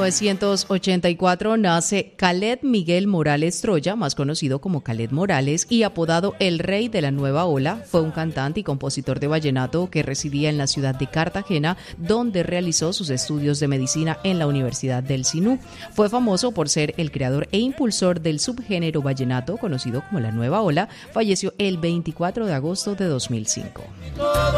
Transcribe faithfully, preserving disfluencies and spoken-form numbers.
novecientos ochenta y cuatro nace Kaleth Miguel Morales Troya, más conocido como Kaleth Morales y apodado El Rey de la Nueva Ola. Fue un cantante y compositor de vallenato que residía en la ciudad de Cartagena, donde realizó sus estudios de medicina en la Universidad del Sinú. Fue famoso por ser el creador e impulsor del subgénero vallenato, conocido como la Nueva Ola. Falleció el veinticuatro de agosto de dos mil cinco.